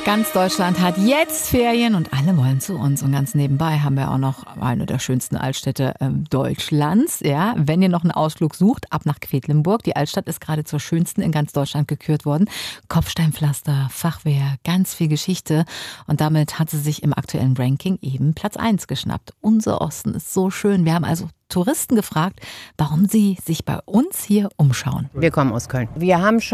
Ganz Deutschland hat jetzt Ferien und alle wollen zu uns. Und ganz nebenbei haben wir auch noch eine der schönsten Altstädte Deutschlands. Ja, wenn ihr noch einen Ausflug sucht, ab nach Quedlinburg. Die Altstadt ist gerade zur schönsten in ganz Deutschland gekürt worden. Kopfsteinpflaster, Fachwehr, ganz viel Geschichte. Und damit hat sie sich im aktuellen Ranking eben Platz 1 geschnappt. Unser Osten ist so schön. Wir haben also Touristen gefragt, warum sie sich bei uns hier umschauen. Wir kommen aus Köln. Wir haben schon